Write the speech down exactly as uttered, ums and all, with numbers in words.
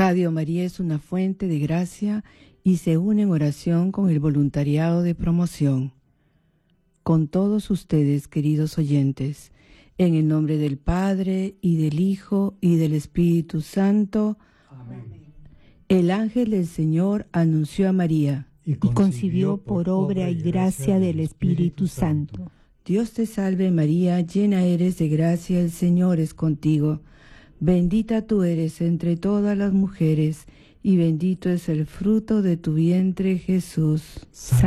Radio María es una fuente de gracia y se une en oración con el voluntariado de promoción. Con todos ustedes, queridos oyentes, en el nombre del Padre, y del Hijo, y del Espíritu Santo. Amén. El ángel del Señor anunció a María, y concibió por obra y gracia del Espíritu Santo. Dios te salve María, llena eres de gracia, el Señor es contigo. Bendita tú eres entre todas las mujeres, y bendito es el fruto de tu vientre, Jesús.